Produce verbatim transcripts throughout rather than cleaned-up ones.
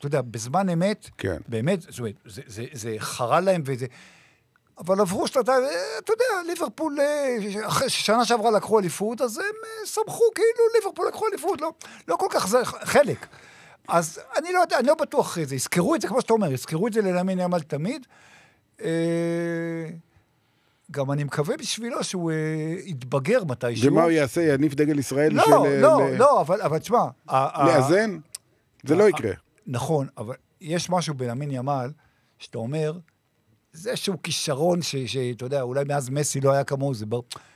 אתה יודע, בזמן אמת, כן. באמת, זאת אומרת, זה, זה, זה חרה להם וזה... אבל עברו שאתה, אתה יודע, ליברפול, אחרי ששנה שעברה לקחו אליפות, אז הם סמכו כאילו ליברפול לקחו אליפות, לא, לא כל כך זה חלק. אז אני לא יודע, אני לא בטוח זה, יזכרו את זה כמו שאתה אומר, יזכרו את זה ללמין ימל תמיד. גם אני מקווה בשבילו שהוא יתבגר מתישהו. ומה הוא יעשה? יניף דגל ישראל? לא, לא, לא, אבל תשמע. לאזן? זה לא יקרה. נכון, אבל יש משהו בלמין ימל, שאתה אומר, זה איזשהו כישרון שאתה יודע, אולי מאז מסי לא היה כמוהו, זה בר...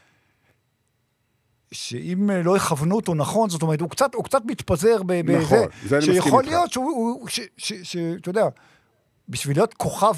שאם לא יכוונו אותו נכון, זאת אומרת, הוא קצת, הוא קצת מתפזר בזה, נכון, זה אני מסכים איתך. שיכול להיות שהוא, שאתה יודע, בשביל להיות כוכב,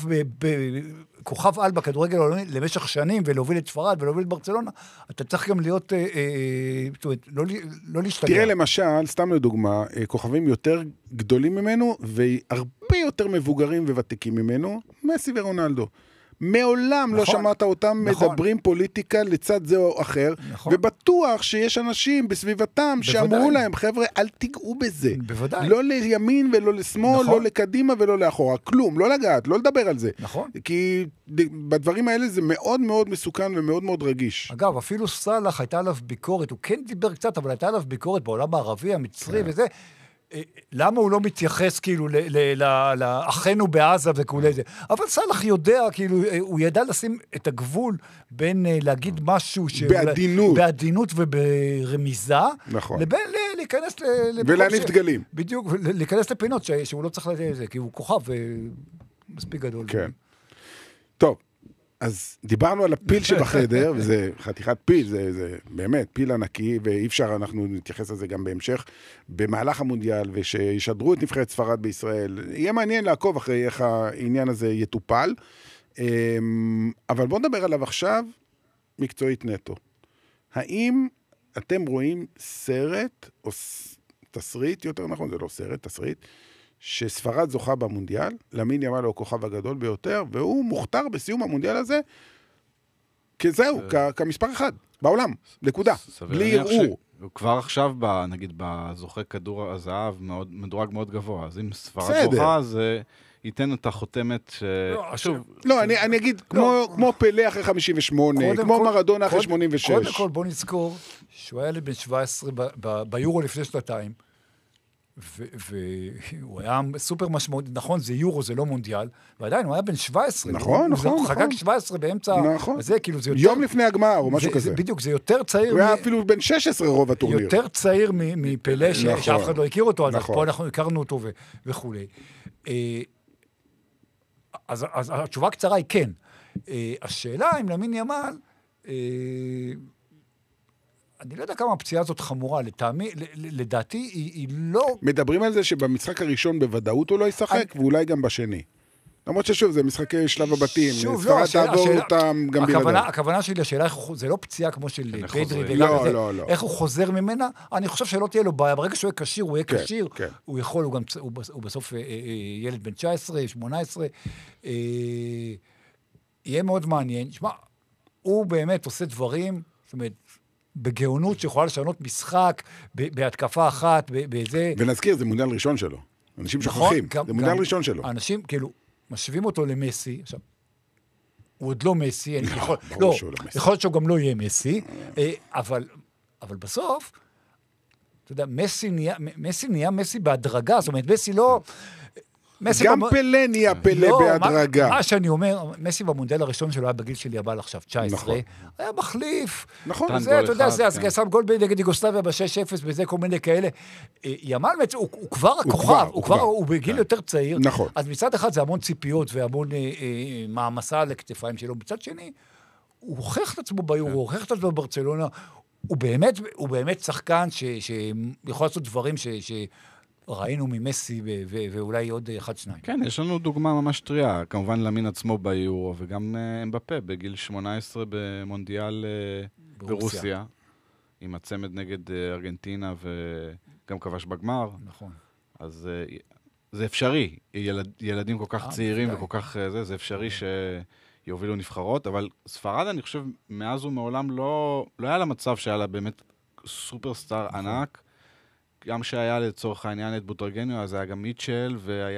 כוכב על בכדורגל למשך שנים, ולהוביל את ספרד, ולהוביל את ברצלונה, אתה צריך גם להיות, זאת אומרת, לא להשתגע. תראה למשל, סתם לדוגמה, כוכבים יותר גדולים ממנו, והרבה יותר מבוגרים וותיקים ממנו, מסי ורונלדו. מעולם לא שמעת אותם מדברים פוליטיקה לצד זה או אחר, ובטוח שיש אנשים בסביבתם שאמרו להם, חבר'ה, אל תיגעו בזה. בוודאי. לא לימין ולא לשמאל, לא לקדימה ולא לאחורה. כלום, לא לגעת, לא לדבר על זה. נכון. כי בדברים האלה זה מאוד מאוד מסוכן ומאוד מאוד רגיש. אגב, אפילו סלח הייתה עליו ביקורת, הוא כן דיבר קצת, אבל הייתה עליו ביקורת בעולם הערבי, המצרי וזה. למה הוא לא מתייחס כאילו לאחינו בעזה וכולי זה? אבל סלח יודע, כאילו, הוא ידע לשים את הגבול בין להגיד משהו בעדינות. בעדינות וברמיזה, נכון. לבין להיכנס ולהניף דגלים. בדיוק, להיכנס לפינות שהוא לא צריך לדעת זה, כי הוא כוכב מספיק גדול. כן. טוב. אז דיברנו על הפיל שבחדר, וזה חתיכת פיל, זה, זה באמת פיל ענקי, ואי אפשר, אנחנו נתייחס לזה גם בהמשך, במהלך המונדיאל, ושישדרו את נבחרת ספרד בישראל. יהיה מעניין לעקוב אחרי איך העניין הזה יטופל, אבל בואו נדבר עליו עכשיו, מקצועית נטו. האם אתם רואים סרט, או תסריט, יותר נכון, זה לא סרט, תסריט, שספרד זוכה במונדיאל, למין ימל הוא הכוכב הגדול ביותר, והוא מוכתר בסיום המונדיאל הזה, כזהו, כמספר אחד, בעולם, נקודה, בלי ערעור. הוא כבר עכשיו, נגיד, בזוכה כדור הזהב, מדורג מאוד גבוה, אז אם ספרד זוכה, זה ייתן את החותמת ש... לא, אני אגיד, כמו פלא אחרי חמישים ושמונה, כמו מרדונה אחרי שמונים ושש. קודם כל, בוא נזכור, שהוא היה לבן שבע עשרה ביורו לפני שנתיים, והוא היה סופר משמעותי, נכון, זה יורו, זה לא מונדיאל, ועדיין הוא היה בן שבע עשרה. נכון, נכון. הוא חגג שבע עשרה באמצע, זה כאילו זה יותר... יום לפני הגמר, או משהו כזה. בדיוק, זה יותר צעיר... הוא היה אפילו בן שש עשרה רוב הטורניר. יותר צעיר מפלא, שאף אחד לא הכיר אותו, אז פה אנחנו הכרנו אותו וכו'. אז התשובה קצרה היא כן. השאלה אם למין ימל... אני לא יודע כמה הפציעה הזאת חמורה, לטעמי, לדעתי היא, היא לא... מדברים על זה שבמשחק הראשון בוודאות הוא לא ישחק, אני... ואולי גם בשני. למרות ששוב, זה משחקי שלב הבתים, שוב, ספרד לא, השאלה, תעבור השאלה, אותם גם בלעדיו. הכוונה שלי לשאלה, זה לא פציעה כמו של פדרי, לא, לא, לא, לא. איך הוא חוזר ממנה, אני חושב שלא תהיה לו בעיה, ברגע שהוא יהיה קשיר, הוא יהיה כן, קשיר, כן. הוא יכול, הוא, גם, הוא, הוא בסוף אה, אה, ילד בן תשע עשרה, שמונה עשרה, אה, יהיה מאוד מעניין. שמה, הוא באמת עושה דברים, זאת אומרת, בגאונות שיכולה לשנות משחק, בהתקפה אחת, בזה... ונזכיר, זה מונדיאל ראשון שלו. אנשים שוכחים, זה מונדיאל ראשון שלו. אנשים, כאילו, משווים אותו למסי, עכשיו, הוא עוד לא מסי, לא, יכול, לא, לא, יכול להיות שהוא גם לא יהיה מסי, אבל, אבל בסוף, אתה יודע, מסי נהיה, מסי נהיה מסי בהדרגה, זאת אומרת, מסי לא... גם פלא נהיה פלא בהדרגה. מה שאני אומר, מסי במונדיאל הראשון שלו היה בגיל של יבל עכשיו, תשע עשרה, היה מחליף. נכון. זה, אתה יודע, זה שם גול נגד יוגוסלביה ב-שש אפס, וזה כל מיני כאלה. ימל, הוא כבר הכוכב, הוא בגיל יותר צעיר. נכון. אז מצד אחד זה המון ציפיות והמון מעמסה על הכתפיים שלו. מצד שני, הוא הוכיח את עצמו ביורו, הוא הוכיח את עצמו בברצלונה. הוא באמת שחקן שיכול לעשות דברים ש... ראינו ממסי ואולי עוד אחד שניים. כן, יש לנו דוגמה ממש טריה, כמובן למין עצמו ביורו, וגם אמבפה בגיל שמונה עשרה במונדיאל ברוסיה, עם הצמד נגד ארגנטינה וגם כבש בגמר. נכון. אז זה אפשרי, ילדים כל כך צעירים וכל כך זה, זה אפשרי שיובילו נבחרות, אבל ספרד אני חושב מאז ומעולם לא היה לה מצב שהיה לה באמת סופרסטאר ענק, גם שהיה לצורך העניין את בוטרגניו, אז היה גם מיטשל, והיה